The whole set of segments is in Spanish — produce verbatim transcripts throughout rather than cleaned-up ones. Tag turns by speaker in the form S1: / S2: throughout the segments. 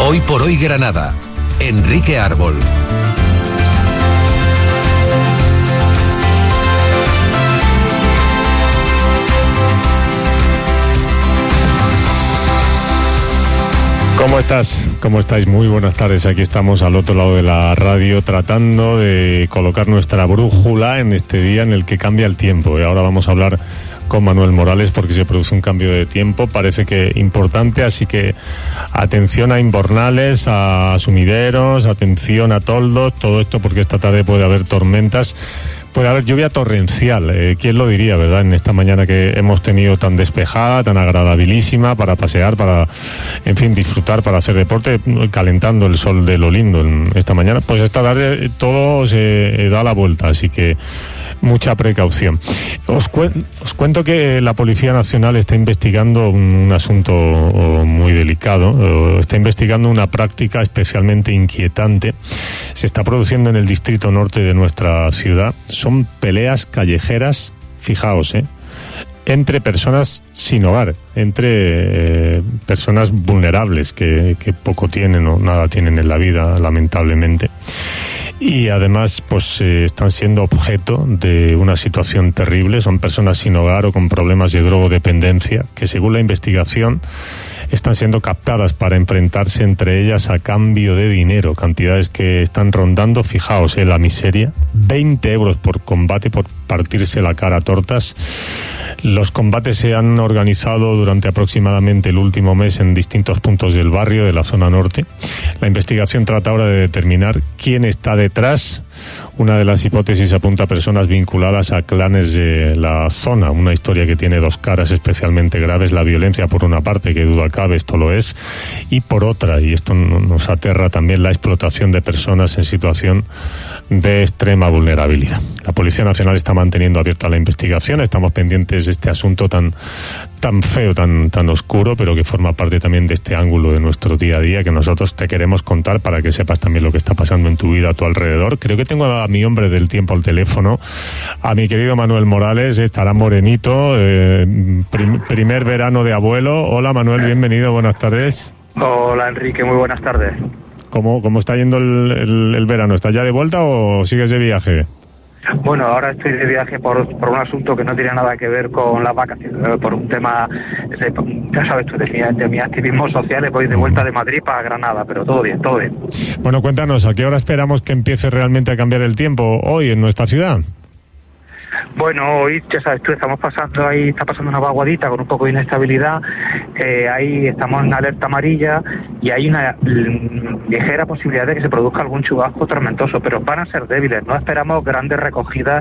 S1: Hoy por hoy Granada. Enrique Árbol.
S2: ¿Cómo estás? ¿Cómo estáis? Muy buenas tardes. Aquí estamos al otro lado de la radio tratando de colocar nuestra brújula en este día en el que cambia el tiempo. Y ahora vamos a hablar con Manuel Morales porque se produce un cambio de tiempo, parece que importante, así que atención a invernales, a sumideros, atención a toldos, todo esto porque esta tarde puede haber tormentas. Puede haber lluvia torrencial, eh, ¿quién lo diría, verdad? En esta mañana que hemos tenido tan despejada, tan agradabilísima para pasear, para, en fin, disfrutar, para hacer deporte, calentando el sol de lo lindo en esta mañana. Pues esta tarde todo se eh, da la vuelta, así que mucha precaución. Os, cuen- os cuento que la Policía Nacional está investigando un, un asunto oh, muy delicado, oh, está investigando una práctica especialmente inquietante. Se está produciendo en el distrito norte de nuestra ciudad. Son peleas callejeras, fijaos, ¿eh? entre personas sin hogar, entre eh, personas vulnerables que, que poco tienen o nada tienen en la vida, lamentablemente. Y además pues eh, están siendo objeto de una situación terrible. Son personas sin hogar o con problemas de drogodependencia que, según la investigación, están siendo captadas para enfrentarse entre ellas a cambio de dinero, cantidades que están rondando, fijaos, en la miseria, veinte euros por combate, por partirse la cara a tortas. Los combates se han organizado durante aproximadamente el último mes en distintos puntos del barrio de la zona norte. La investigación trata ahora de determinar quién está detrás. Una de las hipótesis apunta a personas vinculadas a clanes de la zona, una historia que tiene dos caras especialmente graves: la violencia por una parte, que duda cabe, esto lo es, y por otra, y esto nos aterra también, la explotación de personas en situación de extrema vulnerabilidad. La Policía Nacional está manteniendo abierta la investigación, estamos pendientes de este asunto tan, tan feo, tan, tan oscuro, pero que forma parte también de este ángulo de nuestro día a día que nosotros te queremos contar para que sepas también lo que está pasando en tu vida, a tu alrededor. Creo que tengo a mi hombre del tiempo al teléfono, a mi querido Manuel Morales. Estará morenito, eh, prim, primer verano de abuelo. Hola Manuel, bienvenido, buenas tardes.
S3: Hola Enrique, muy buenas tardes.
S2: ¿Cómo, cómo está yendo el, el, el verano? ¿Estás ya de vuelta o sigues de viaje?
S3: Bueno, ahora estoy de viaje por, por un asunto que no tiene nada que ver con las vacaciones, por un tema, de, ya sabes tú, de mi, de mi activismo social. Voy de vuelta de Madrid para Granada, pero todo bien, todo bien.
S2: Bueno, cuéntanos, ¿a qué hora esperamos que empiece realmente a cambiar el tiempo hoy en nuestra ciudad?
S3: Bueno, hoy, ya sabes tú, estamos pasando ahí, está pasando una vaguadita con un poco de inestabilidad, eh, ahí estamos en alerta amarilla y hay una mm, ligera posibilidad de que se produzca algún chubasco tormentoso, pero van a ser débiles, no esperamos grandes recogidas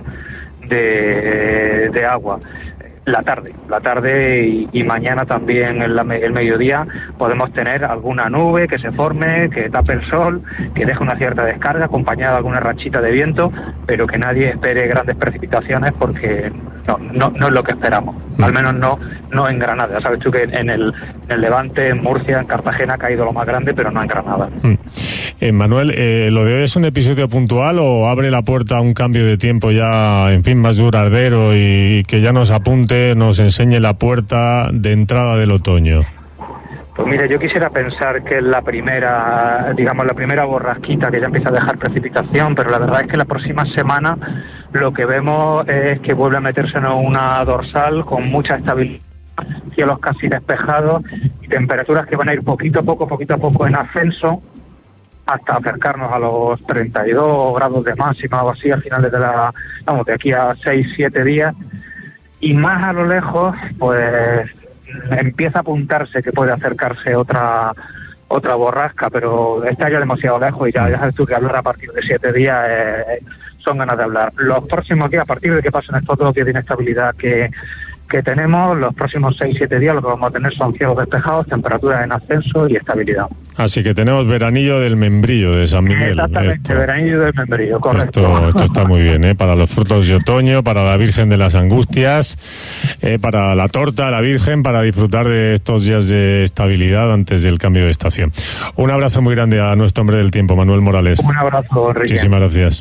S3: de, de agua. La tarde, la tarde y, y mañana también en la, el mediodía podemos tener alguna nube que se forme, que tape el sol, que deje una cierta descarga acompañada de alguna rachita de viento, pero que nadie espere grandes precipitaciones porque no, no, no es lo que esperamos. Al menos no, no en Granada. Sabes tú que en el, en el Levante, en Murcia, en Cartagena ha caído lo más grande, pero no en Granada.
S2: Mm. Eh, Manuel, eh, ¿lo de hoy es un episodio puntual o abre la puerta a un cambio de tiempo ya, en fin, más duradero y que ya nos apunte, nos enseñe la puerta de entrada del otoño?
S3: Pues mira, yo quisiera pensar que es la primera, digamos, la primera borrasquita que ya empieza a dejar precipitación, pero la verdad es que la próxima semana lo que vemos es que vuelve a meterse en una dorsal con mucha estabilidad, cielos casi despejados y temperaturas que van a ir poquito a poco, poquito a poco en ascenso, hasta acercarnos a los treinta y dos grados de máxima o así a finales de la, vamos, de aquí a seis, siete días. Y más a lo lejos, pues empieza a apuntarse que puede acercarse otra otra borrasca, pero está ya demasiado lejos y ya, ya sabes tú que hablar a partir de siete días eh, son ganas de hablar. Los próximos días, a partir de que pasen estos dos días de inestabilidad que, que tenemos, los próximos seis, siete días lo que vamos a tener son cielos despejados, temperaturas en ascenso y estabilidad.
S2: Así que tenemos veranillo del membrillo de San Miguel.
S3: Exactamente, esto, veranillo del membrillo, correcto.
S2: Esto, esto está muy bien, ¿eh? Para los frutos de otoño, para la Virgen de las Angustias, eh, para la torta, la Virgen, para disfrutar de estos días de estabilidad antes del cambio de estación. Un abrazo muy grande a nuestro hombre del tiempo, Manuel Morales.
S3: Un abrazo, Enrique.
S2: Muchísimas gracias.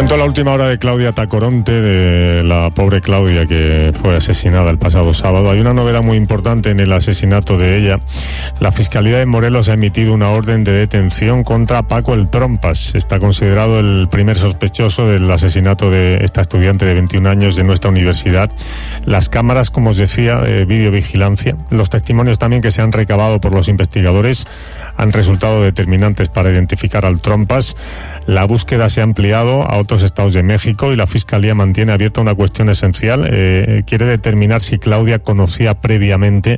S2: Cuento la última hora de Claudia Tacoronte, de la pobre Claudia que fue asesinada el pasado sábado. Hay una novedad muy importante en el asesinato de ella. La Fiscalía de Morelos ha emitido una orden de detención contra Paco el Trompas. Está considerado el primer sospechoso del asesinato de esta estudiante de veintiún años de nuestra universidad. Las cámaras, como os decía, de videovigilancia, los testimonios también que se han recabado por los investigadores han resultado determinantes para identificar al Trompas. La búsqueda se ha ampliado a otros estados de México y la Fiscalía mantiene abierta una cuestión esencial. Eh, quiere determinar si Claudia conocía previamente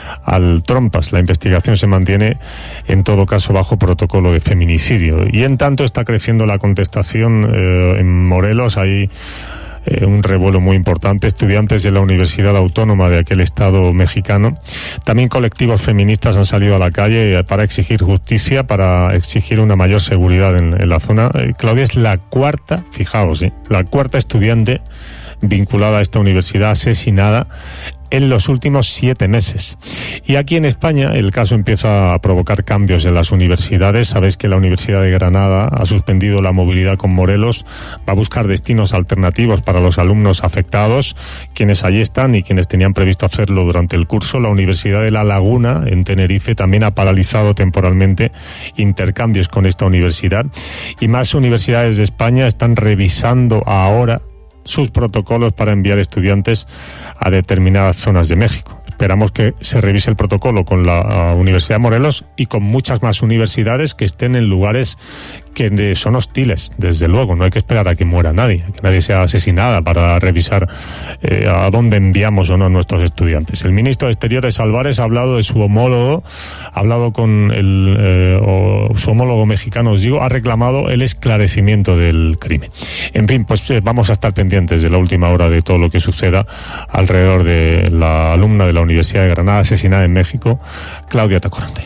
S2: al Trompas. La investigación se mantiene, en todo caso, bajo protocolo de feminicidio. Y en tanto está creciendo la contestación eh, en Morelos. Hay Eh, un revuelo muy importante, estudiantes de la Universidad Autónoma de aquel estado mexicano. También colectivos feministas han salido a la calle para exigir justicia, para exigir una mayor seguridad en, en la zona. Eh, Claudia es la cuarta, fijaos, ¿eh? la cuarta estudiante vinculada a esta universidad asesinada en los últimos siete meses. Y aquí en España el caso empieza a provocar cambios en las universidades. Sabéis que la Universidad de Granada ha suspendido la movilidad con Morelos, va a buscar destinos alternativos para los alumnos afectados, quienes allí están y quienes tenían previsto hacerlo durante el curso. La Universidad de La Laguna, en Tenerife, también ha paralizado temporalmente intercambios con esta universidad. Y más universidades de España están revisando ahora sus protocolos para enviar estudiantes a determinadas zonas de México. Esperamos que se revise el protocolo con la Universidad de Morelos y con muchas más universidades que estén en lugares que son hostiles, desde luego. No hay que esperar a que muera nadie, a que nadie sea asesinada para revisar eh, a dónde enviamos o no a nuestros estudiantes. El ministro de Exteriores, Álvarez, ha hablado de su homólogo, ha hablado con el, eh, o su homólogo mexicano, os digo, ha reclamado el esclarecimiento del crimen. En fin, pues eh, vamos a estar pendientes de la última hora de todo lo que suceda alrededor de la alumna de la Universidad de Granada asesinada en México, Claudia Tacoronte.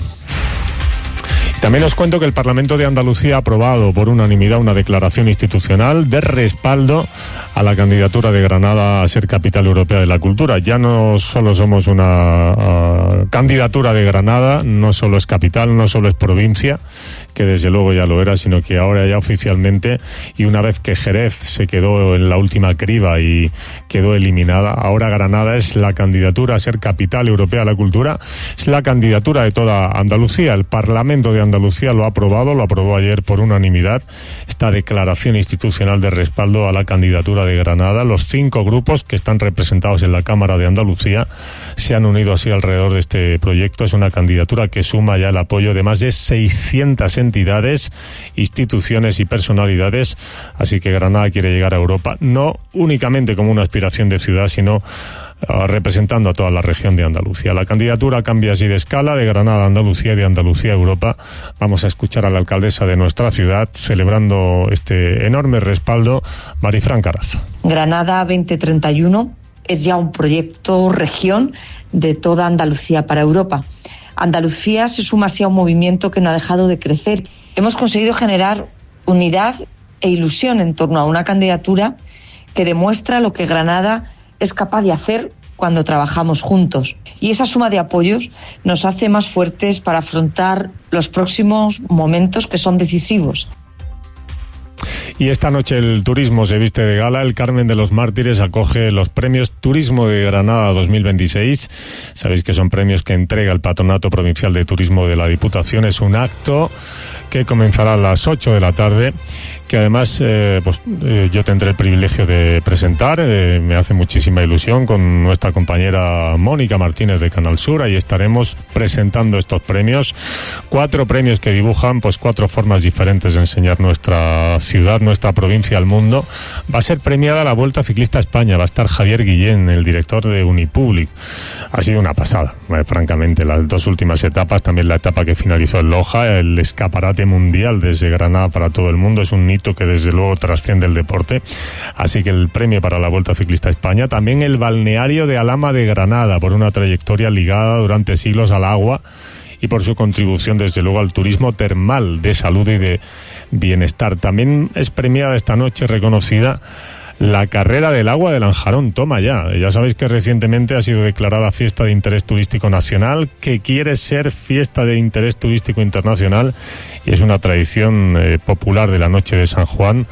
S2: También os cuento que el Parlamento de Andalucía ha aprobado por unanimidad una declaración institucional de respaldo a la candidatura de Granada a ser capital europea de la cultura. Ya no solo somos una uh, candidatura de Granada, no solo es capital, no solo es provincia, que desde luego ya lo era, sino que ahora ya oficialmente, y una vez que Jerez se quedó en la última criba y quedó eliminada, ahora Granada es la candidatura a ser capital europea de la cultura, es la candidatura de toda Andalucía. El Parlamento de Andalucía lo ha aprobado, lo aprobó ayer por unanimidad, esta declaración institucional de respaldo a la candidatura de Granada. Los cinco grupos que están representados en la Cámara de Andalucía se han unido así alrededor de este proyecto. Es una candidatura que suma ya el apoyo de más de seiscientas entidades, instituciones y personalidades, así que Granada quiere llegar a Europa, no únicamente como una aspiración de ciudad, sino representando a toda la región de Andalucía. La candidatura cambia así de escala, de Granada a Andalucía y de Andalucía a Europa. Vamos a escuchar a la alcaldesa de nuestra ciudad celebrando este enorme respaldo, Marifran Carazo.
S4: Granada veinte treinta y uno es ya un proyecto región de toda Andalucía para Europa. Andalucía se suma así a un movimiento que no ha dejado de crecer. Hemos conseguido generar unidad e ilusión en torno a una candidatura que demuestra lo que Granada es capaz de hacer cuando trabajamos juntos. Y esa suma de apoyos nos hace más fuertes para afrontar los próximos momentos que son decisivos.
S2: Y esta noche el turismo se viste de gala. El Carmen de los Mártires acoge los premios Turismo de Granada dos mil veintiséis. Sabéis que son premios que entrega el Patronato Provincial de Turismo de la Diputación. Es un acto que comenzará a las ocho de la tarde, que además eh, pues eh, yo tendré el privilegio de presentar. Eh, me hace muchísima ilusión con nuestra compañera Mónica Martínez de Canal Sur. Ahí estaremos presentando estos premios. Cuatro premios que dibujan pues cuatro formas diferentes de enseñar nuestra ciudad, nuestra provincia al mundo. Va a ser premiada la Vuelta Ciclista a España. Va a estar Javier Guillén, el director de Unipublic. Ha sido una pasada, eh, francamente. Las dos últimas etapas, también la etapa que finalizó en Loja, el escaparate mundial desde Granada para todo el mundo, es un hito que desde luego trasciende el deporte. Así que el premio para la Vuelta Ciclista a España. También el balneario de Alhama de Granada, por una trayectoria ligada durante siglos al agua y por su contribución desde luego al turismo termal de salud y de bienestar. También es premiada esta noche, reconocida, la Carrera del Agua de Lanjarón. Toma ya. Ya sabéis que recientemente ha sido declarada Fiesta de Interés Turístico Nacional, que quiere ser Fiesta de Interés Turístico Internacional, y es una tradición eh, popular de la Noche de San Juan,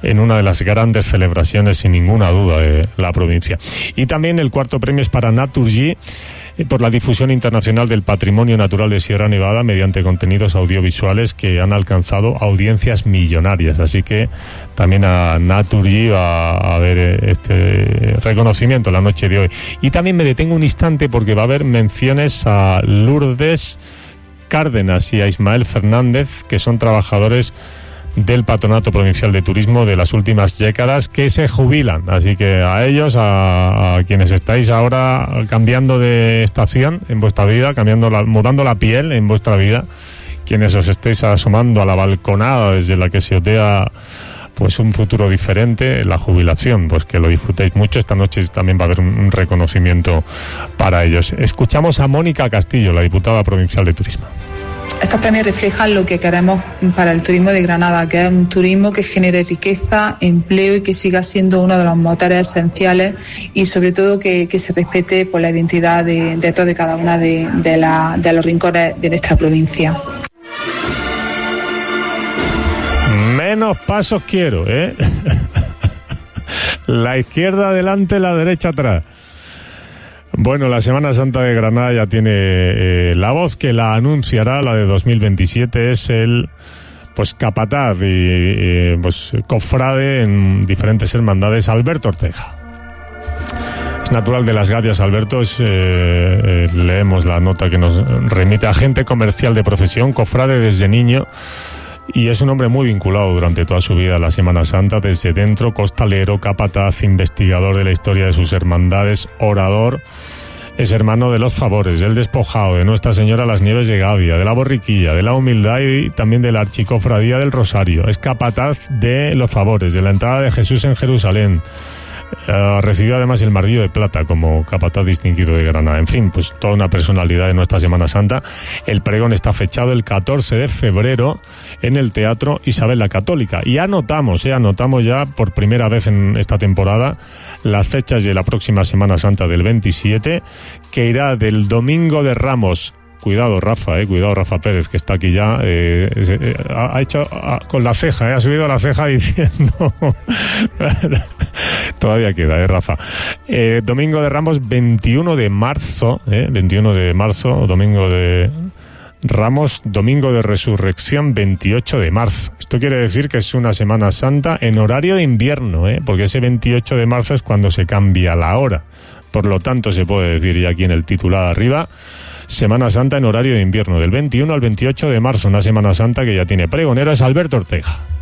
S2: en una de las grandes celebraciones, sin ninguna duda, de la provincia. Y también el cuarto premio es para Naturgy, por la difusión internacional del patrimonio natural de Sierra Nevada mediante contenidos audiovisuales que han alcanzado audiencias millonarias. Así que también a Naturgy va a haber este reconocimiento la noche de hoy. Y también me detengo un instante porque va a haber menciones a Lourdes Cárdenas y a Ismael Fernández, que son trabajadores del Patronato Provincial de Turismo de las últimas décadas, que se jubilan. Así que a ellos, a, a quienes estáis ahora cambiando de estación en vuestra vida, cambiando la, mudando la piel en vuestra vida, quienes os estéis asomando a la balconada desde la que se otea pues un futuro diferente, la jubilación, pues que lo disfrutéis mucho. Esta noche también va a haber un, un reconocimiento para ellos. Escuchamos a Mónica Castillo, la diputada provincial de Turismo.
S5: Estos premios reflejan lo que queremos para el turismo de Granada, que es un turismo que genere riqueza, empleo y que siga siendo uno de los motores esenciales, y sobre todo que, que se respete por la identidad de, de todos y cada una de, de, la, de los rincones de nuestra provincia.
S2: Menos pasos quiero, ¿eh? La izquierda adelante, la derecha atrás. Bueno, la Semana Santa de Granada ya tiene eh, la voz que la anunciará, la de dos mil veintisiete, es el pues capataz y eh, pues cofrade en diferentes hermandades, Alberto Ortega. Es natural de Las Gavias, Alberto, es, eh, eh, leemos la nota que nos remite: agente comercial de profesión, cofrade desde niño, y es un hombre muy vinculado durante toda su vida a la Semana Santa, desde dentro, costalero, capataz, investigador de la historia de sus hermandades, orador. Es hermano de los Favores, del Despojado, de Nuestra Señora Las Nieves de Gavia, de la Borriquilla, de la Humildad y también de la Archicofradía del Rosario. Es capataz de los Favores, de la Entrada de Jesús en Jerusalén. Uh, recibió además el Martillo de Plata como capataz distinguido de Granada. En fin, pues toda una personalidad de nuestra Semana Santa. El pregón está fechado el catorce de febrero en el Teatro Isabel la Católica. Y anotamos, eh, anotamos ya por primera vez en esta temporada las fechas de la próxima Semana Santa del veintisiete, que irá del Domingo de Ramos. Cuidado, Rafa, eh, cuidado, Rafa Pérez, que está aquí ya. Eh, eh, ha hecho ah, con la ceja, eh, ha subido la ceja diciendo. Todavía queda, eh, Rafa. Eh, Domingo de Ramos, veintiuno de marzo, eh, veintiuno de marzo, Domingo de Ramos, Domingo de Resurrección, veintiocho de marzo. Esto quiere decir que es una Semana Santa en horario de invierno, eh, porque ese veintiocho de marzo es cuando se cambia la hora. Por lo tanto, se puede decir ya aquí en el titular arriba: Semana Santa en horario de invierno, del veintiuno al veintiocho de marzo, una Semana Santa que ya tiene pregonero, es Alberto Ortega.